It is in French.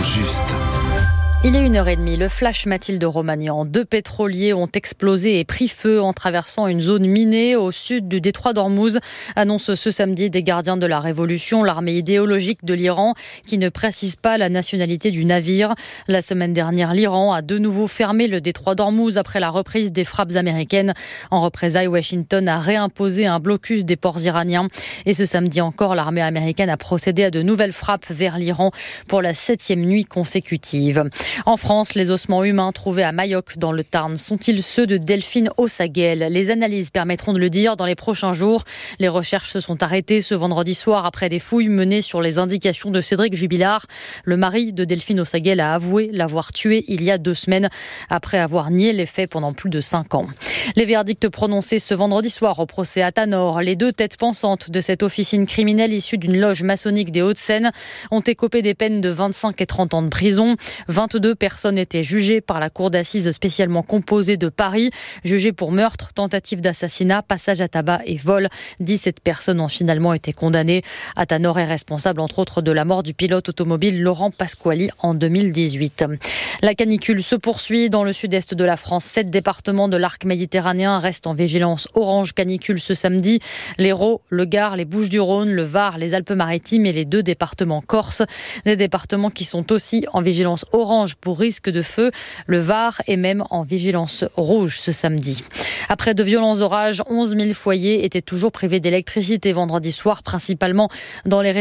juste. Il est 1h30, le flash Mathilde Romagnan. 2 pétroliers ont explosé et pris feu en traversant une zone minée au sud du détroit d'Ormuz, annonce ce samedi des gardiens de la Révolution, l'armée idéologique de l'Iran, qui ne précise pas la nationalité du navire. La semaine dernière, l'Iran a de nouveau fermé le détroit d'Ormuz après la reprise des frappes américaines. En représailles, Washington a réimposé un blocus des ports iraniens. Et ce samedi encore, l'armée américaine a procédé à de nouvelles frappes vers l'Iran pour la 7e nuit consécutive. En France, les ossements humains trouvés à Mayoc dans le Tarn sont-ils ceux de Delphine Ossaguel ? Les analyses permettront de le dire dans les prochains jours. Les recherches se sont arrêtées ce vendredi soir après des fouilles menées sur les indications de Cédric Jubilard. Le mari de Delphine Ossaguel a avoué l'avoir tuée il y a 2 semaines après avoir nié les faits pendant plus de 5 ans. Les verdicts prononcés ce vendredi soir au procès à Tanor, les 2 têtes pensantes de cette officine criminelle issue d'une loge maçonnique des Hauts-de-Seine ont écopé des peines de 25 et 30 ans de prison. 22 personnes étaient jugées par la cour d'assises spécialement composée de Paris, jugées pour meurtre, tentative d'assassinat, passage à tabac et vol. 17 personnes ont finalement été condamnées. Atanor est responsable entre autres de la mort du pilote automobile Laurent Pasquali en 2018. La canicule se poursuit dans le sud-est de la France. 7 départements de l'arc méditerranéen restent en vigilance orange canicule ce samedi. L'Hérault, le Gard, les Bouches-du-Rhône, le Var, les Alpes-Maritimes et les 2 départements corses. Des départements qui sont aussi en vigilance orange pour risque de feu. Le Var est même en vigilance rouge ce samedi. Après de violents orages, 11 000 foyers étaient toujours privés d'électricité vendredi soir, principalement dans les régions